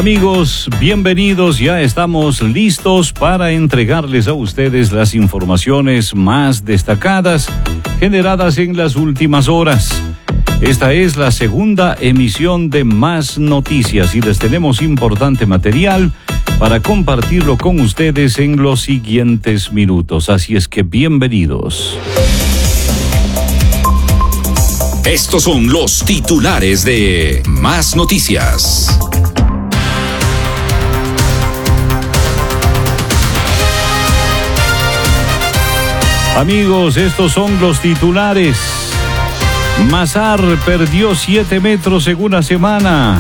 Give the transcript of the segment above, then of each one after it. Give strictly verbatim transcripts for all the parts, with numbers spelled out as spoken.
Amigos, bienvenidos, ya estamos listos para entregarles a ustedes las informaciones más destacadas generadas en las últimas horas. Esta es la segunda emisión de Más Noticias y les tenemos importante material para compartirlo con ustedes en los siguientes minutos, así es que bienvenidos. Estos son los titulares de Más Noticias. Amigos, estos son los titulares. Mazar perdió siete metros en una semana.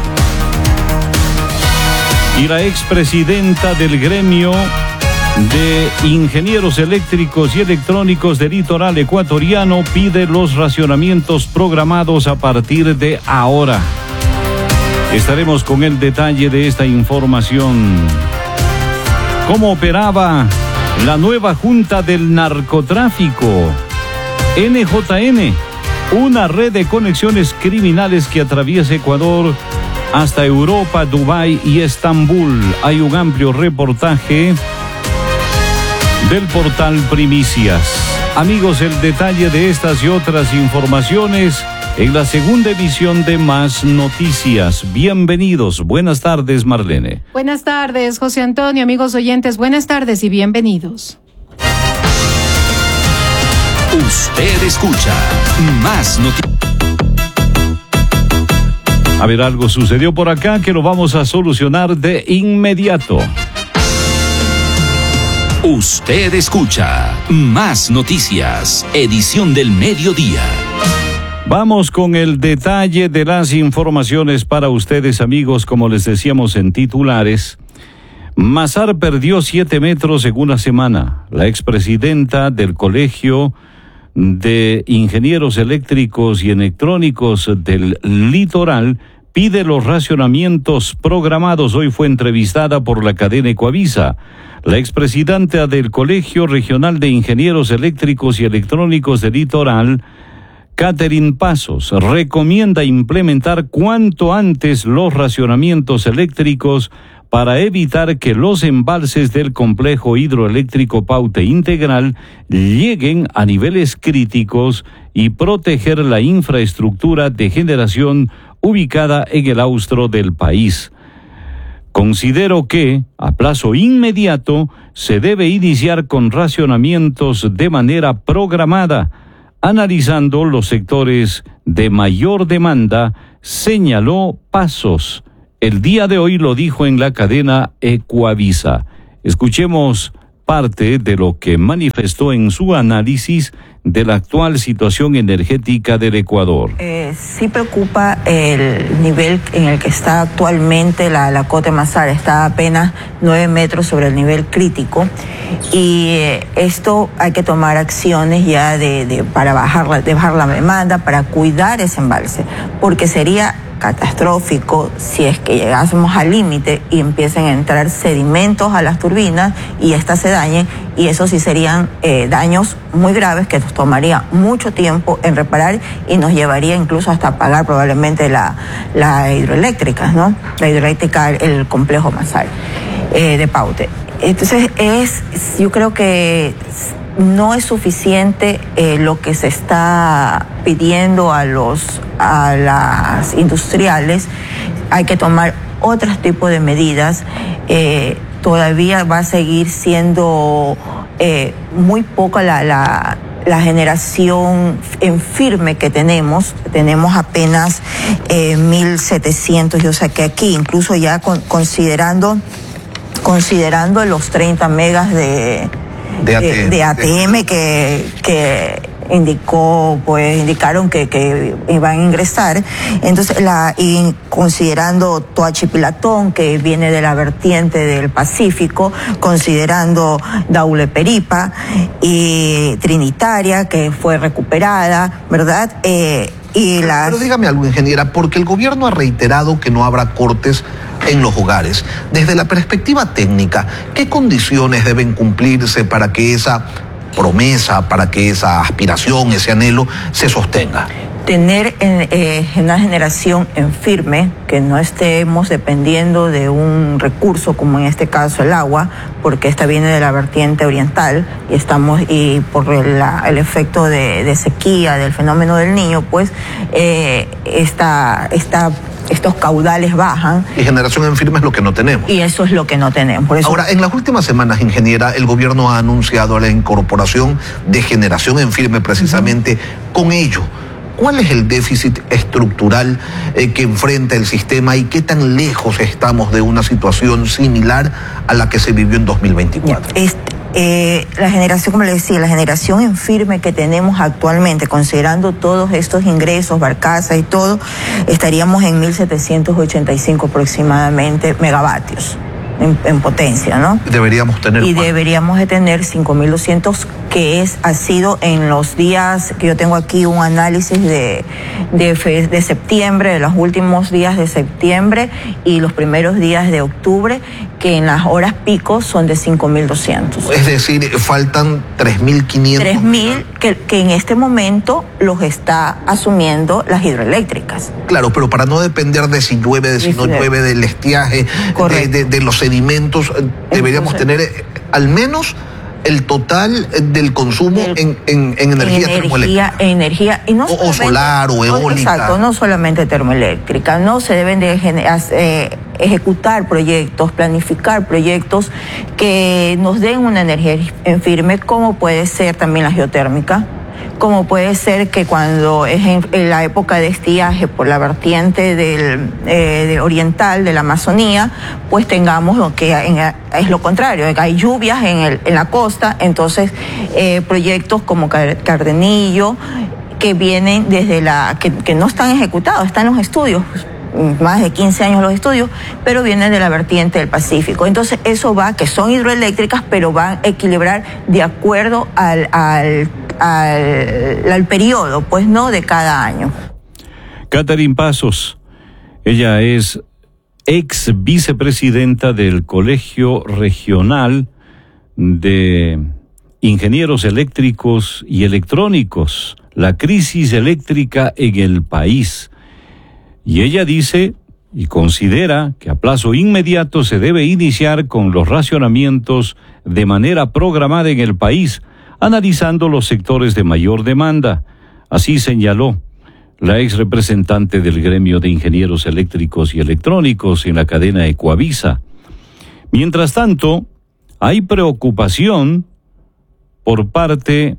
Y la expresidenta del gremio de ingenieros eléctricos y electrónicos del litoral ecuatoriano pide los racionamientos programados a partir de ahora. Estaremos con el detalle de esta información. ¿Cómo operaba la nueva Junta del Narcotráfico? N J N, una red de conexiones criminales que atraviesa Ecuador hasta Europa, Dubái y Estambul. Hay un amplio reportaje del portal Primicias. Amigos, el detalle de estas y otras informaciones en la segunda edición de Más Noticias. Bienvenidos. Buenas tardes, Marlene. Buenas tardes, José Antonio. Amigos oyentes, buenas tardes y bienvenidos. Usted escucha Más Noticias. A ver, algo sucedió por acá que lo vamos a solucionar de inmediato. Usted escucha Más Noticias, edición del mediodía. Vamos con el detalle de las informaciones para ustedes, amigos. Como les decíamos en titulares, Mazar perdió siete metros en una semana. La expresidenta del Colegio de Ingenieros Eléctricos y Electrónicos del Litoral pide los racionamientos programados. Hoy fue entrevistada por la cadena Ecuavisa. La expresidenta del Colegio Regional de Ingenieros Eléctricos y Electrónicos del Litoral, Catherine Pasos, recomienda implementar cuanto antes los racionamientos eléctricos para evitar que los embalses del complejo hidroeléctrico Paute Integral lleguen a niveles críticos y proteger la infraestructura de generación ubicada en el austro del país. Considero que, a plazo inmediato, se debe iniciar con racionamientos de manera programada, analizando los sectores de mayor demanda, señaló Pasos. El día de hoy lo dijo en la cadena Ecuavisa. Escuchemos parte de lo que manifestó en su análisis de la actual situación energética del Ecuador. Eh, sí preocupa el nivel en el que está actualmente la, la cota de Mazar. Está apenas nueve metros sobre el nivel crítico y eh, esto hay que tomar acciones ya de, de para bajar la, de bajar la demanda, para cuidar ese embalse, porque sería catastrófico si es que llegásemos al límite y empiecen a entrar sedimentos a las turbinas y estas se dañen, y eso sí serían eh, daños muy graves que nos tomaría mucho tiempo en reparar y nos llevaría incluso hasta apagar probablemente la, la hidroeléctrica, ¿no? La hidroeléctrica, el complejo Mazar eh, de Paute. Entonces es, yo creo que no es suficiente eh, lo que se está pidiendo a los a las industriales. Hay que tomar otros tipos de medidas. Eh, todavía va a seguir siendo eh, muy poca la, la la generación en firme que tenemos. Tenemos apenas eh, mil setecientos. Yo saqué aquí, incluso ya con, considerando considerando los treinta megas de De A T M, de, de A T M que, que indicó, pues indicaron que, que iban a ingresar. Entonces, la, y considerando Toachipilatón, que viene de la vertiente del Pacífico, considerando Dauleperipa y Trinitaria, que fue recuperada, ¿verdad? Eh, y las... Pero dígame algo, ingeniera, porque el gobierno ha reiterado que no habrá cortes en los hogares. Desde la perspectiva técnica, ¿qué condiciones deben cumplirse para que esa promesa, para que esa aspiración, ese anhelo se sostenga? tener en, eh, una generación en firme, que no estemos dependiendo de un recurso como en este caso el agua, porque esta viene de la vertiente oriental y estamos y por el, la, el efecto de, de sequía del fenómeno del Niño, pues eh, esta, esta, estos caudales bajan. Y generación en firme es lo que no tenemos. Y eso es lo que no tenemos. Por eso... Ahora, en las últimas semanas, ingeniera, el gobierno ha anunciado la incorporación de generación en firme precisamente uh-huh. con ello. ¿Cuál es el déficit estructural eh, que enfrenta el sistema y qué tan lejos estamos de una situación similar a la que se vivió en dos mil veinticuatro? Este, eh, la generación, como le decía, la generación en firme que tenemos actualmente, considerando todos estos ingresos, barcaza y todo, estaríamos en mil setecientos ochenta y cinco aproximadamente megavatios. En, en potencia, ¿no? Deberíamos tener y deberíamos de tener cinco mil doscientos, que es ha sido en los días que yo tengo aquí un análisis de, de, de septiembre, de los últimos días de septiembre y los primeros días de octubre, que en las horas pico son de cinco mil doscientos. Es decir, faltan tres mil quinientos. tres mil que, que en este momento los está asumiendo las hidroeléctricas. Claro, pero para no depender de si llueve, de si no llueve, del estiaje, de, de, de los sedimentos, deberíamos Entonces, tener al menos el total del consumo del, en, en, en energía en termoeléctrica. Energía, energía y no o, o solar o eólica. Exacto, no solamente termoeléctrica. No se deben de eh, ejecutar proyectos, planificar proyectos que nos den una energía en firme, como puede ser también la geotérmica, como puede ser que cuando es en, en la época de estiaje por la vertiente del eh, de oriental de la Amazonía, pues tengamos lo que en, es lo contrario, hay lluvias en, el, en la costa, entonces eh, proyectos como Cardenillo que vienen desde la que, que no están ejecutados, están en los estudios, más de quince años los estudios, pero vienen de la vertiente del Pacífico. Entonces eso va, que son hidroeléctricas, pero van a equilibrar de acuerdo al, al, al, al periodo, pues no de cada año. Catherine Pasos, ella es ex vicepresidenta del Colegio Regional de Ingenieros Eléctricos y Electrónicos, la crisis eléctrica en el país. Y ella dice y considera que a plazo inmediato se debe iniciar con los racionamientos de manera programada en el país, analizando los sectores de mayor demanda. Así señaló la ex representante del gremio de ingenieros eléctricos y electrónicos en la cadena Ecuavisa. Mientras tanto, hay preocupación por parte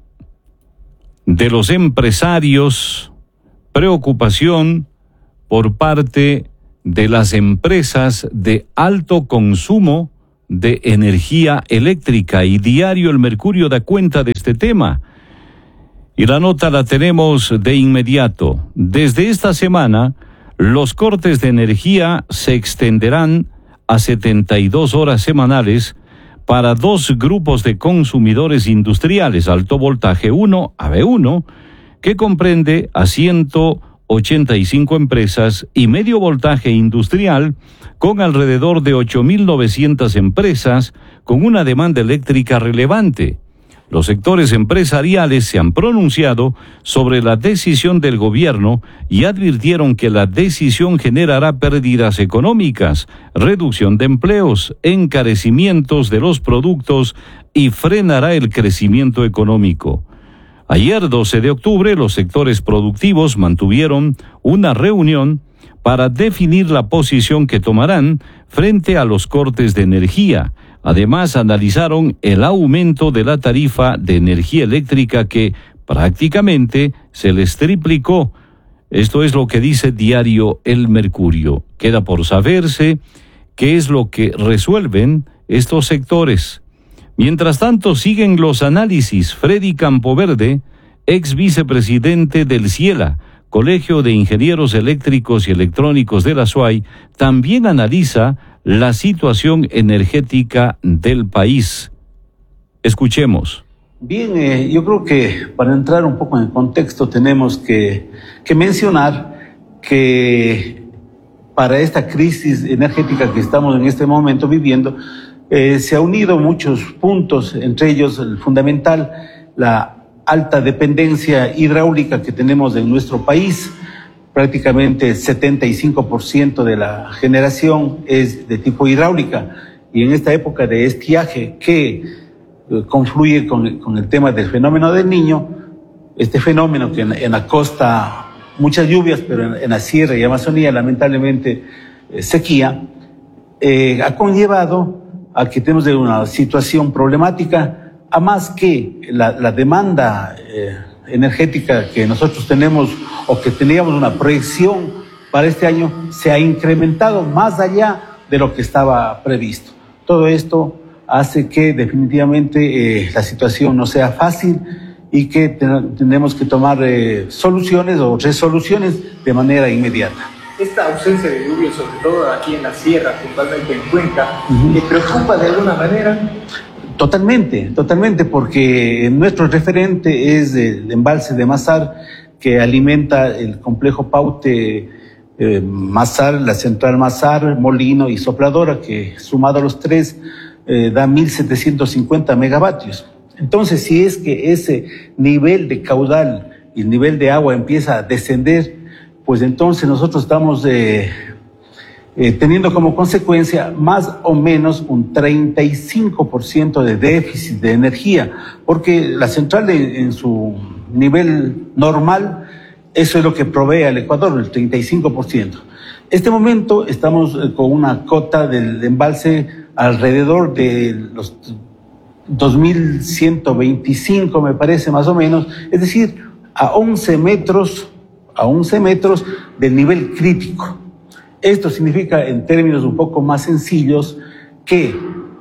de los empresarios, preocupación por parte de las empresas de alto consumo de energía eléctrica, y Diario El Mercurio da cuenta de este tema. Y la nota la tenemos de inmediato. Desde esta semana, los cortes de energía se extenderán a setenta y dos horas semanales para dos grupos de consumidores industriales, alto voltaje uno, A B uno, que comprende a ciento ochenta y cinco empresas, y medio voltaje industrial con alrededor de ocho mil novecientas empresas con una demanda eléctrica relevante. Los sectores empresariales se han pronunciado sobre la decisión del gobierno y advirtieron que la decisión generará pérdidas económicas, reducción de empleos, encarecimientos de los productos y frenará el crecimiento económico. Ayer, doce de octubre, los sectores productivos mantuvieron una reunión para definir la posición que tomarán frente a los cortes de energía. Además, analizaron el aumento de la tarifa de energía eléctrica que prácticamente se les triplicó. Esto es lo que dice Diario El Mercurio. Queda por saberse qué es lo que resuelven estos sectores. Mientras tanto, siguen los análisis. Freddy Campoverde, ex vicepresidente del CIELA, Colegio de Ingenieros Eléctricos y Electrónicos de la S U A Y, también analiza la situación energética del país. Escuchemos. Bien, eh, yo creo que para entrar un poco en el contexto tenemos que, que mencionar que para esta crisis energética que estamos en este momento viviendo, Eh, se ha unido muchos puntos, entre ellos el fundamental, la alta dependencia hidráulica que tenemos en nuestro país. Prácticamente el setenta y cinco por ciento de la generación es de tipo hidráulica, y en esta época de estiaje que eh, confluye con, con el tema del fenómeno del Niño, este fenómeno que en, en la costa muchas lluvias, pero en, en la sierra y Amazonía lamentablemente eh, sequía, eh, ha conllevado a que tenemos una situación problemática, a más que la, la demanda eh, energética que nosotros tenemos o que teníamos una proyección para este año se ha incrementado más allá de lo que estaba previsto. Todo esto hace que definitivamente eh, la situación no sea fácil y que ten- tenemos que tomar eh, soluciones o resoluciones de manera inmediata. Esta ausencia de lluvia, sobre todo aquí en la sierra, puntualmente en Cuenca, ¿le preocupa de alguna manera? Totalmente, totalmente, porque nuestro referente es el embalse de Mazar, que alimenta el complejo Paute, eh, Mazar, la central Mazar, Molino y Sopladora, que sumado a los tres eh, da mil setecientos cincuenta megavatios. Entonces, si es que ese nivel de caudal y el nivel de agua empieza a descender, pues entonces nosotros estamos eh, eh, teniendo como consecuencia más o menos un treinta y cinco por ciento de déficit de energía, porque la central en, en su nivel normal, eso es lo que provee al Ecuador, el treinta y cinco por ciento. Este momento estamos eh, con una cota del embalse alrededor de los dos mil ciento veinticinco, me parece, más o menos, es decir, a once metros, a once metros del nivel crítico. Esto significa, en términos un poco más sencillos, que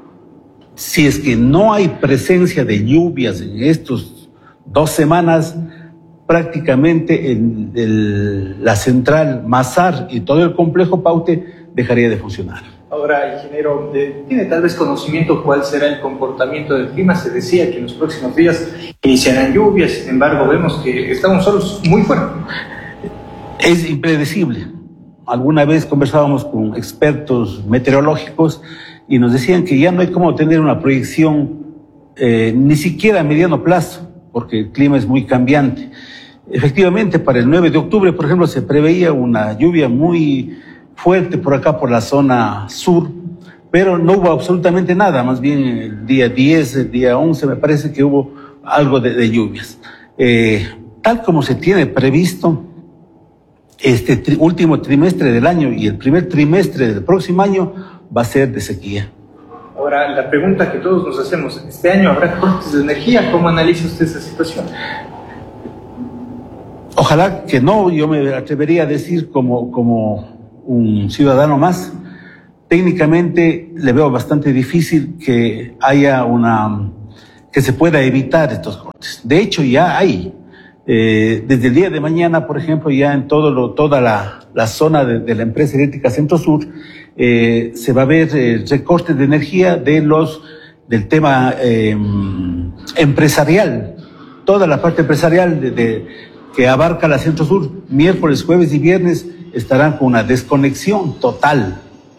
si es que no hay presencia de lluvias en estos dos semanas, prácticamente el, el, la central Mazar y todo el complejo Paute dejaría de funcionar. Ahora, ingeniero, eh, ¿tiene tal vez conocimiento cuál será el comportamiento del clima? Se decía que en los próximos días iniciarán lluvias, sin embargo vemos que estamos solos muy fuertes. Es impredecible. Alguna vez conversábamos con expertos meteorológicos y nos decían que ya no hay cómo tener una proyección eh, ni siquiera a mediano plazo, porque el clima es muy cambiante. Efectivamente, para el nueve de octubre, por ejemplo, se preveía una lluvia muy fuerte por acá, por la zona sur, pero no hubo absolutamente nada. Más bien el día diez, el día once, me parece que hubo algo de, de lluvias. Eh, tal como se tiene previsto, este tri- último trimestre del año y el primer trimestre del próximo año va a ser de sequía. Ahora, la pregunta que todos nos hacemos, ¿este año habrá cortes de energía? ¿Cómo analiza usted esa situación? Ojalá que no, yo me atrevería a decir como, como un ciudadano más, técnicamente le veo bastante difícil que haya una, que se pueda evitar estos cortes. De hecho, ya hay. Eh, desde el día de mañana, por ejemplo, ya en todo lo, toda la, la zona de, de la empresa eléctrica Centro Sur, eh, se va a ver eh, recortes de energía de los, del tema eh, empresarial. Toda la parte empresarial de, de, que abarca la Centro Sur, miércoles, jueves y viernes, estarán con una desconexión total.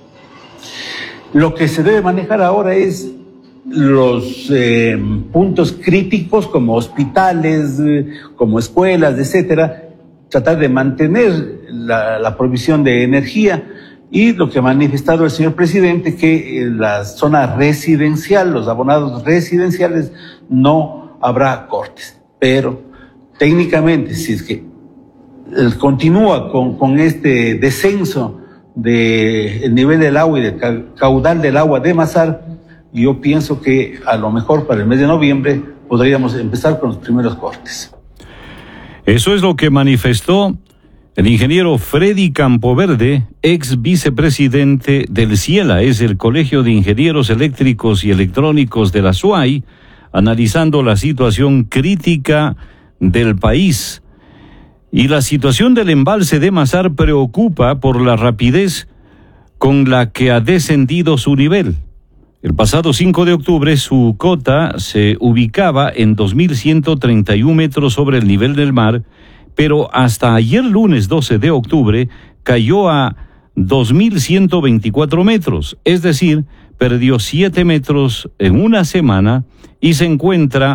Lo que se debe manejar ahora es los eh, puntos críticos como hospitales, eh, como escuelas, etcétera, tratar de mantener la, la provisión de energía, y lo que ha manifestado el señor presidente, que en la zona residencial, los abonados residenciales, no habrá cortes. Pero técnicamente, si es que él continúa con, con este descenso del nivel del agua y del caudal del agua de Mazar, yo pienso que a lo mejor para el mes de noviembre podríamos empezar con los primeros cortes. Eso es lo que manifestó el ingeniero Freddy Campoverde, ex vicepresidente del CIELA, es el Colegio de Ingenieros Eléctricos y Electrónicos de la SUAY, analizando la situación crítica del país. Y la situación del embalse de Mazar preocupa por la rapidez con la que ha descendido su nivel. El pasado cinco de octubre su cota se ubicaba en dos mil ciento treinta y un metros sobre el nivel del mar, pero hasta ayer lunes doce de octubre cayó a dos mil ciento veinticuatro metros, es decir, perdió siete metros en una semana y se encuentra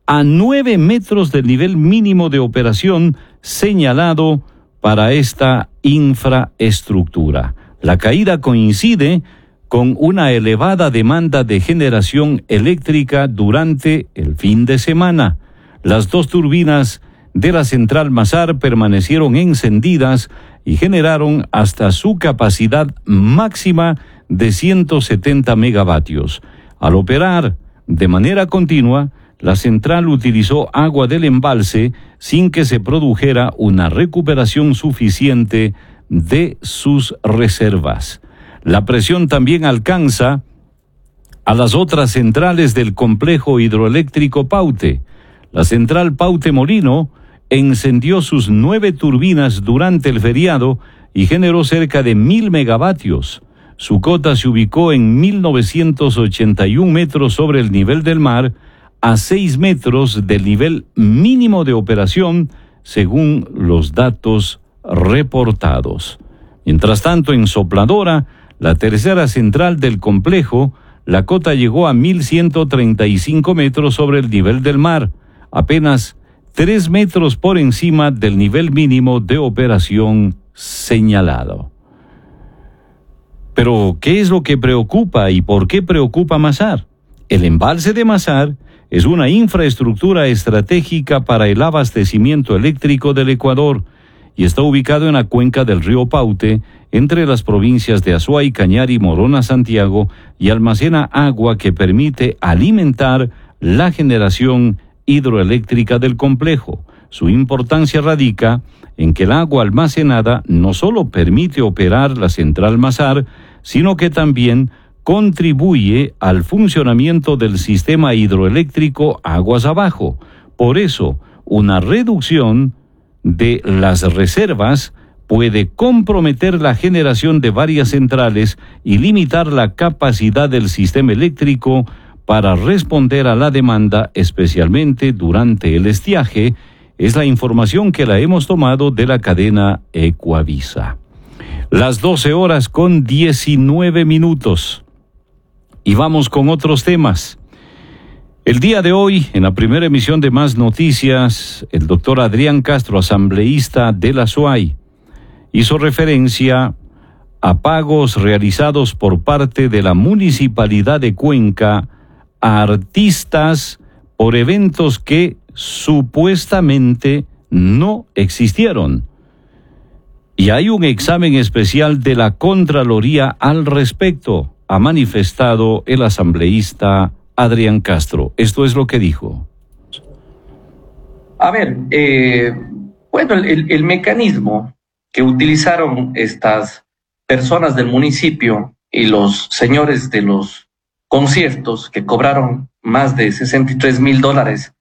a nueve metros del nivel mínimo de operación señalado para esta infraestructura. La caída coincide con una elevada demanda de generación eléctrica durante el fin de semana. Las dos turbinas de la central Mazar permanecieron encendidas y generaron hasta su capacidad máxima de ciento setenta megavatios. Al operar de manera continua, la central utilizó agua del embalse sin que se produjera una recuperación suficiente de sus reservas. La presión también alcanza a las otras centrales del complejo hidroeléctrico Paute. La central Paute Molino encendió sus nueve turbinas durante el feriado y generó cerca de mil megavatios. Su cota se ubicó en mil novecientos ochenta y un metros sobre el nivel del mar, a seis metros del nivel mínimo de operación, según los datos reportados. Mientras tanto, en Sopladora, la tercera central del complejo, la cota llegó a mil ciento treinta y cinco metros sobre el nivel del mar, apenas tres metros por encima del nivel mínimo de operación señalado. Pero, ¿qué es lo que preocupa y por qué preocupa Mazar? El embalse de Mazar es una infraestructura estratégica para el abastecimiento eléctrico del Ecuador y está ubicado en la cuenca del río Paute, entre las provincias de Azuay, Cañari, Morona, Santiago, y almacena agua que permite alimentar la generación hidroeléctrica del complejo. Su importancia radica en que el agua almacenada no solo permite operar la central Mazar, sino que también contribuye al funcionamiento del sistema hidroeléctrico aguas abajo. Por eso, una reducción de las reservas puede comprometer la generación de varias centrales y limitar la capacidad del sistema eléctrico para responder a la demanda, especialmente durante el estiaje. Es la información que la hemos tomado de la cadena Ecuavisa. Las doce horas con diecinueve minutos. Y vamos con otros temas. El día de hoy, en la primera emisión de Más Noticias, el doctor Adrián Castro, asambleísta de la Azuay, hizo referencia a pagos realizados por parte de la Municipalidad de Cuenca a artistas por eventos que supuestamente no existieron. Y hay un examen especial de la Contraloría al respecto, ha manifestado el asambleísta Adrián Castro. Esto es lo que dijo. A ver, eh, bueno, el, el mecanismo que utilizaron estas personas del municipio y los señores de los conciertos que cobraron más de sesenta y tres mil dólares